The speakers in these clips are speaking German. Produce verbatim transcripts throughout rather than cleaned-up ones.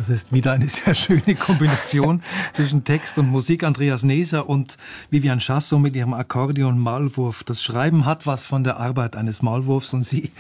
Das ist wieder eine sehr schöne Kombination zwischen Text und Musik. Andreas Neser und Vivian Chassot mit ihrem Akkordeon-Maulwurf. Das Schreiben hat was von der Arbeit eines Maulwurfs und sie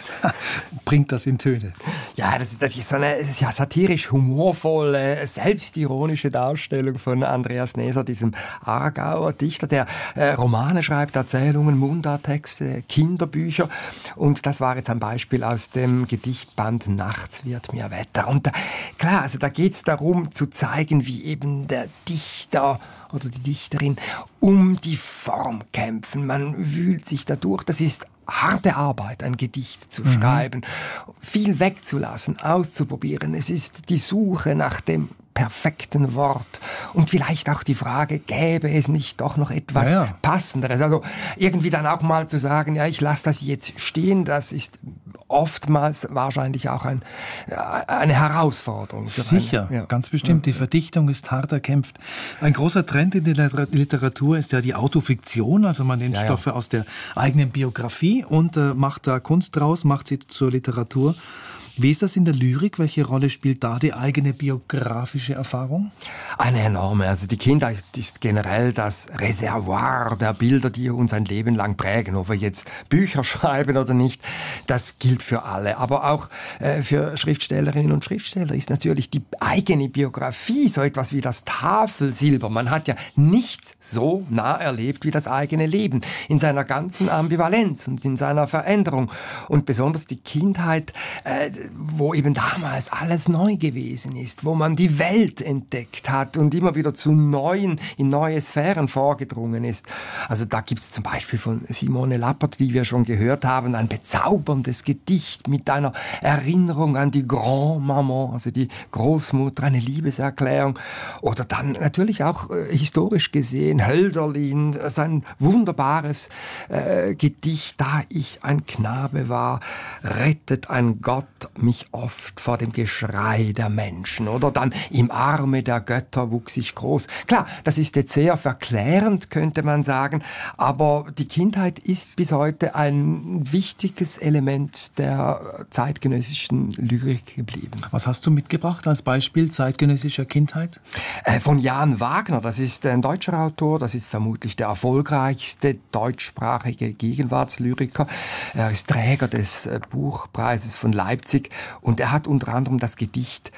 bringt das in Töne. Ja, das, das ist so eine es ist ja satirisch humorvolle, selbstironische Darstellung von Andreas Neser, diesem Aargauer Dichter, der äh, Romane schreibt, Erzählungen, Mundarttexte, Kinderbücher. Und das war jetzt ein Beispiel aus dem Gedichtband Nachts wird mir Wetter. Und da, klar, also da geht es darum zu zeigen, wie eben der Dichter oder die Dichterin um die Form kämpfen. Man wühlt sich dadurch. Das ist harte Arbeit, ein Gedicht zu mhm. schreiben, viel wegzulassen, auszuprobieren. Es ist die Suche nach dem perfekten Wort und vielleicht auch die Frage, gäbe es nicht doch noch etwas ja, ja. Passenderes? Also irgendwie dann auch mal zu sagen, ja, ich lasse das jetzt stehen, das ist oftmals wahrscheinlich auch ein, eine Herausforderung. Für Sicher, eine, ja. ganz bestimmt. Die Verdichtung ist hart erkämpft. Ein großer Trend in der Literatur ist ja die Autofiktion, also man nimmt ja, Stoffe ja. aus der eigenen Biografie und äh, macht da Kunst draus, macht sie zur Literatur. Wie ist das in der Lyrik? Welche Rolle spielt da die eigene biografische Erfahrung? Eine enorme. Also die Kindheit ist generell das Reservoir der Bilder, die uns ein Leben lang prägen. Ob wir jetzt Bücher schreiben oder nicht, das gilt für alle. Aber auch äh, für Schriftstellerinnen und Schriftsteller ist natürlich die eigene Biografie so etwas wie das Tafelsilber. Man hat ja nichts so nah erlebt wie das eigene Leben in seiner ganzen Ambivalenz und in seiner Veränderung. Und besonders die Kindheit, äh, wo eben damals alles neu gewesen ist, wo man die Welt entdeckt hat und immer wieder zu neuen, in neue Sphären vorgedrungen ist. Also da gibt es zum Beispiel von Simone Lappert, die wir schon gehört haben, ein bezauberndes Gedicht mit einer Erinnerung an die Grand-Maman, also die Großmutter, eine Liebeserklärung. Oder dann natürlich auch äh, historisch gesehen Hölderlin, sein wunderbares äh, Gedicht, da ich ein Knabe war, rettet ein Gott mich oft vor dem Geschrei der Menschen. Oder dann im Arme der Götter wuchs ich groß. Klar, das ist jetzt sehr verklärend, könnte man sagen, aber die Kindheit ist bis heute ein wichtiges Element der zeitgenössischen Lyrik geblieben. Was hast du mitgebracht als Beispiel zeitgenössischer Kindheit? Äh, von Jan Wagner, das ist ein deutscher Autor, das ist vermutlich der erfolgreichste deutschsprachige Gegenwartslyriker. Er ist Träger des äh, Buchpreises von Leipzig und er hat unter anderem das Gedicht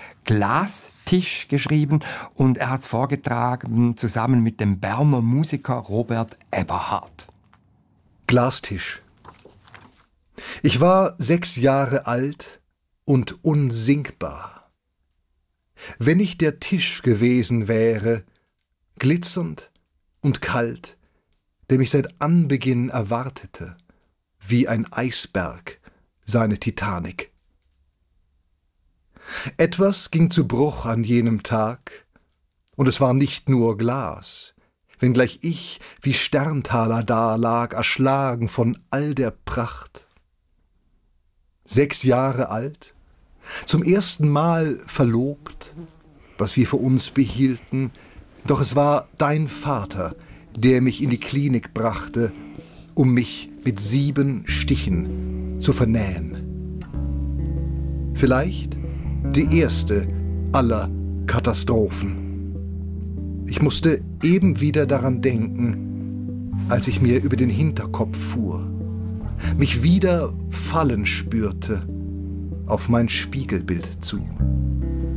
Glastisch geschrieben und er hat es vorgetragen zusammen mit dem Berner Musiker Robert Eberhard. Glastisch. Ich war sechs Jahre alt und unsinkbar. Wenn ich der Tisch gewesen wäre, glitzernd und kalt, der mich seit Anbeginn erwartete, wie ein Eisberg seine Titanic. Etwas ging zu Bruch an jenem Tag, und es war nicht nur Glas, wenngleich ich wie Sterntaler dalag, erschlagen von all der Pracht. Sechs Jahre alt, zum ersten Mal verlobt, was wir für uns behielten, doch es war dein Vater, der mich in die Klinik brachte, um mich mit sieben Stichen zu vernähen. Vielleicht die erste aller Katastrophen. Ich musste eben wieder daran denken, als ich mir über den Hinterkopf fuhr, mich wieder fallen spürte auf mein Spiegelbild zu.